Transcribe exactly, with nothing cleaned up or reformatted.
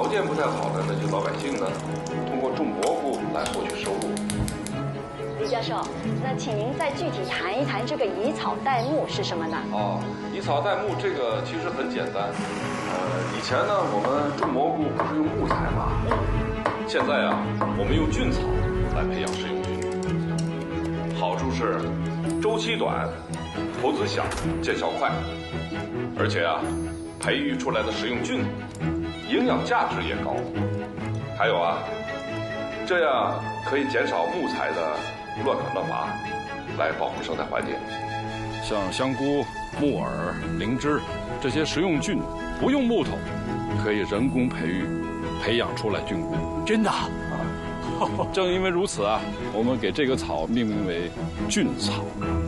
件不太好的那些老百姓呢，通过种蘑菇来获取收入。 李教授，那请您再具体谈一谈这个以草代木是什么呢？ 哦，以草代木这个其实很简单。呃，以前呢，我们种蘑菇不是用木材吗？现在啊，我们用菌草来培养食用菌，好处是周期短、投资小、见效快，而且啊，培育出来的食用菌营养价值也高。还有啊，这样可以减少木材的乱砍乱伐，来保护生态环境。像香菇、木耳、灵芝这些食用菌，不用木头，可以人工培育，培养出来菌菇。 真的？ 啊，正因为如此啊，我们给这个草命名为菌草。